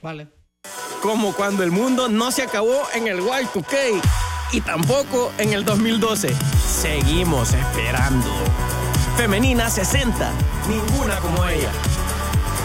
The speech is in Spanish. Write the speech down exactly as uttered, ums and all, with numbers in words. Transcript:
Vale. Como cuando el mundo no se acabó en el Y dos K y tampoco en el dos mil doce. Seguimos esperando. Femenina sesenta, ninguna como ella.